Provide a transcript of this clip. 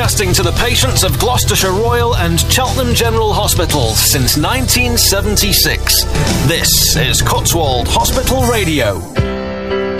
broadcasting to the patients of Gloucestershire Royal and Cheltenham General Hospitals since 1976. This is Cotswold Hospital Radio.